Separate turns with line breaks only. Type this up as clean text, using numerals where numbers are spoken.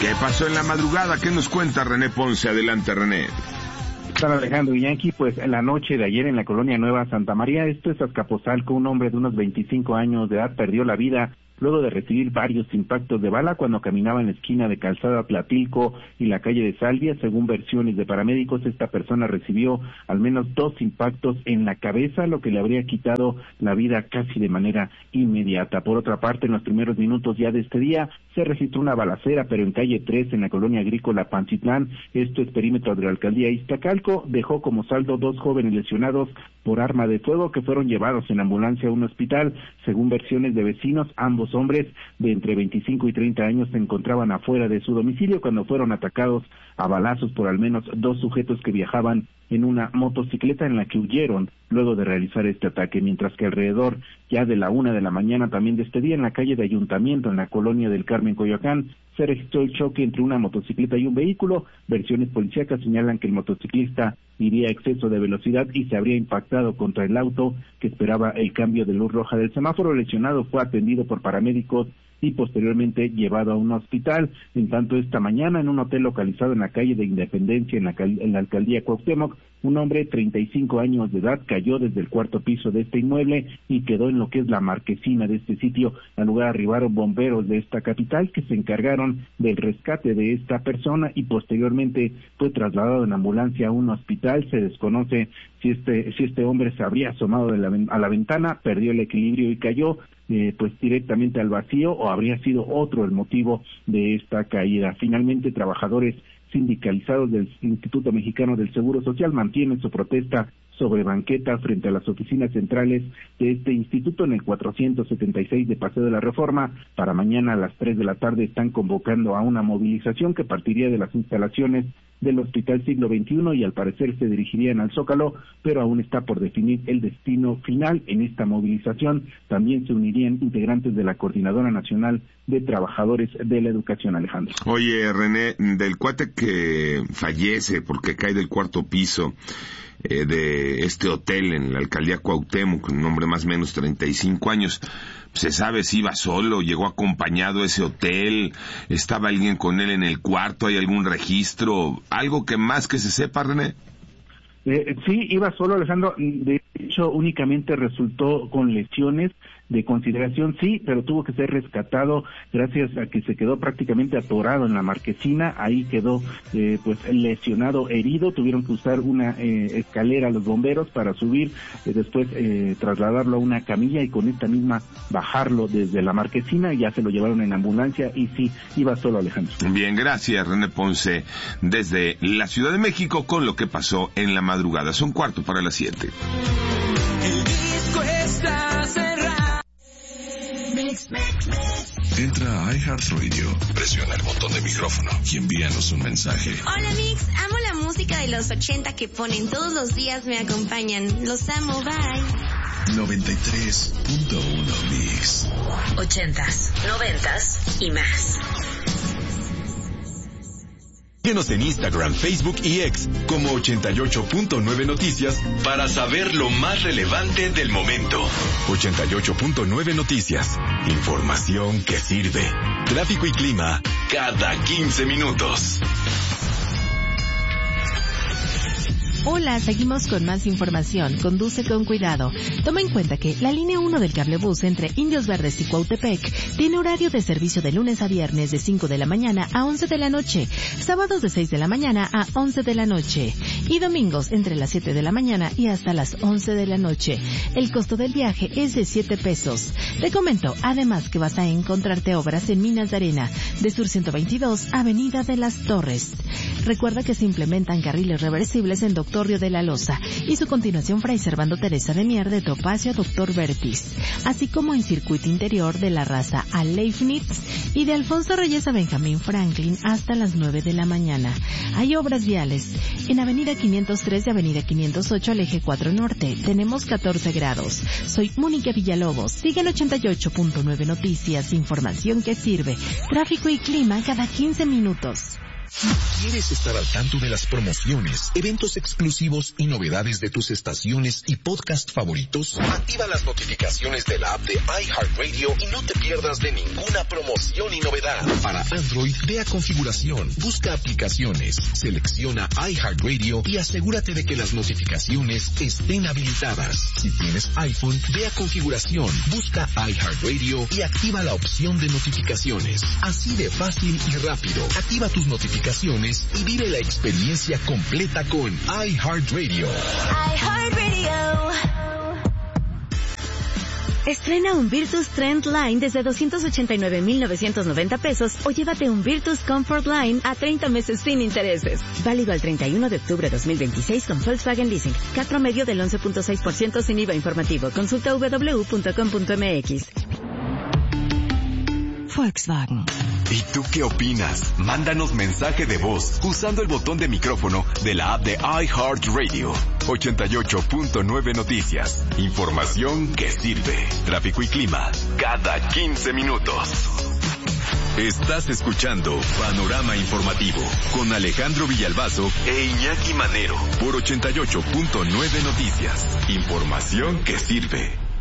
¿Qué pasó en la madrugada? ¿Qué nos cuenta René Ponce? Adelante, René.
San Alejandro Iñaki, pues en la noche de ayer en la colonia Nueva Santa María, esto es Azcapotzalco, un hombre de unos 25 años de edad perdió la vida luego de recibir varios impactos de bala cuando caminaba en la esquina de Calzada Tlatilco y la calle de Salvia. Según versiones de paramédicos, esta persona recibió al menos 2 impactos en la cabeza, lo que le habría quitado la vida casi de manera inmediata. Por otra parte, en los primeros minutos ya de este día, se registró una balacera, pero en calle 3, en la colonia agrícola Pantitlán, esto es perímetro de la alcaldía Iztacalco, dejó como saldo 2 jóvenes lesionados por arma de fuego que fueron llevados en ambulancia a un hospital. Según versiones de vecinos, ambos hombres de entre 25 y 30 años se encontraban afuera de su domicilio cuando fueron atacados a balazos por al menos 2 sujetos que viajaban en una motocicleta en la que huyeron luego de realizar este ataque, mientras que alrededor ya de la 1 de la mañana también de este día en la calle de Ayuntamiento, en la colonia del Carmen, Coyoacán, se registró el choque entre una motocicleta y un vehículo. Versiones policíacas señalan que el motociclista iría a exceso de velocidad y se habría impactado contra el auto que esperaba el cambio de luz roja del semáforo. El lesionado fue atendido por paramédicos y posteriormente llevado a un hospital. En tanto, esta mañana, en un hotel localizado en la calle de Independencia, en la alcaldía Cuauhtémoc, un hombre de 35 años de edad cayó desde el 4º piso de este inmueble y quedó en lo que es la marquesina de este sitio. Al lugar arribaron bomberos de esta capital que se encargaron del rescate de esta persona y posteriormente fue trasladado en ambulancia a un hospital. Se desconoce si este hombre se habría asomado a la ventana, perdió el equilibrio y cayó pues directamente al vacío, o habría sido otro el motivo de esta caída. Finalmente, trabajadores sindicalizados del Instituto Mexicano del Seguro Social mantienen su protesta sobre banqueta frente a las oficinas centrales de este instituto en el 476 de Paseo de la Reforma. Para mañana a las 3 de la tarde están convocando a una movilización que partiría de las instalaciones del Hospital Siglo XXI y al parecer se dirigirían al Zócalo, pero aún está por definir el destino final. En esta movilización también se unirían integrantes de la Coordinadora Nacional de Trabajadores de la Educación, Alejandro.
Oye, René, del cuate que fallece porque cae del 4º piso de este hotel en la alcaldía Cuauhtémoc, un hombre más o menos 35 años, ¿se sabe si iba solo, llegó acompañado a ese hotel, estaba alguien con él en el cuarto, hay algún registro, algo que más que se sepa, René?
Sí, iba solo, Alejandro. De hecho, únicamente resultó con lesiones de consideración, sí, pero tuvo que ser rescatado gracias a que se quedó prácticamente atorado en la marquesina. Ahí quedó pues lesionado, herido. Tuvieron que usar una escalera los bomberos para subir, después trasladarlo a una camilla y con esta misma bajarlo desde la marquesina. Ya se lo llevaron en ambulancia y sí, iba solo, Alejandro.
Bien, gracias, René Ponce, desde la Ciudad de México con lo que pasó en la madrugada. Son 6:45.
El disco está cerrado.
Entra a iHeartRadio, presiona el botón de micrófono y envíanos un mensaje.
Hola Mix, amo la música de los 80 que ponen todos los días, me acompañan. Los amo, bye.
93.1 Mix.
80s, 90s y más.
Síguenos en Instagram, Facebook y X como 88.9 Noticias para saber lo más relevante del momento. 88.9 Noticias. Información que sirve. Tráfico y clima cada 15 minutos.
Hola, seguimos con más información. Conduce con cuidado. Toma en cuenta que la línea 1 del cablebús entre Indios Verdes y Cuautepec tiene horario de servicio de lunes a viernes de 5 de la mañana a 11 de la noche, sábados de 6 de la mañana a 11 de la noche y domingos entre las 7 de la mañana y hasta las 11 de la noche. El costo del viaje es de 7 pesos. Te comento además que vas a encontrarte obras en Minas de Arena, de Sur 122, Avenida de las Torres. Recuerda que se implementan carriles reversibles en Doctor Río de la Loza y su continuación Fray Servando Teresa de Mier de Topacio a Doctor Vertis, así como en circuito interior de La Raza a Leibniz y de Alfonso Reyes a Benjamín Franklin hasta las 9 de la mañana. Hay obras viales en Avenida 503 y Avenida 508 al Eje 4 Norte. Tenemos 14 grados. Soy Mónica Villalobos. Sigue en 88.9 Noticias, información que sirve. Tráfico y clima cada 15 minutos.
¿Quieres estar al tanto de las promociones, eventos exclusivos y novedades de tus estaciones y podcast favoritos? Activa las notificaciones de la app de iHeartRadio y no te pierdas de ninguna promoción y novedad. Para Android, ve a configuración, busca aplicaciones, selecciona iHeartRadio y asegúrate de que las notificaciones estén habilitadas. Si tienes iPhone, ve a configuración, busca iHeartRadio y activa la opción de notificaciones. Así de fácil y rápido. Activa tus notificaciones y vive la experiencia completa con iHeartRadio.
Estrena un Virtus Trend Line desde 289,990 pesos o llévate un Virtus Comfort Line a 30 meses sin intereses. Válido al 31 de octubre de 2026 con Volkswagen Leasing. CAT promedio del 11.6% sin IVA informativo. Consulta www.com.mx. Volkswagen.
¿Y tú qué opinas? Mándanos mensaje de voz usando el botón de micrófono de la app de iHeartRadio. 88.9 Noticias. Información que sirve. Tráfico y clima cada 15 minutos. Estás escuchando Panorama Informativo con Alejandro Villalbazo e Iñaki Manero por 88.9 Noticias. Información que sirve.